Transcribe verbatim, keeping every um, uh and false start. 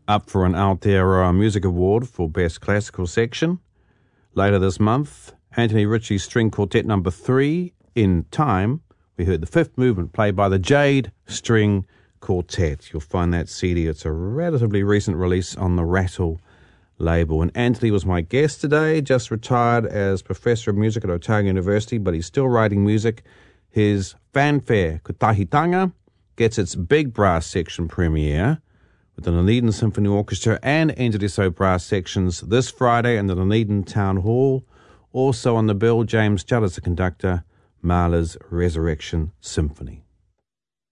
up for an Aotearoa Music Award for Best Classical Section. Later this month, Anthony Ritchie's String Quartet number three, In Time. We heard the fifth movement played by the Jade String Quartet. You'll find that C D. It's a relatively recent release on the Rattle label. And Anthony was my guest today, just retired as Professor of Music at Otago University, but he's still writing music. His fanfare, Kotahitanga, gets its big brass section premiere with the Dunedin Symphony Orchestra and Enteriso brass sections this Friday in the Dunedin Town Hall. Also on the bill, James Judd as the conductor, Mahler's Resurrection Symphony.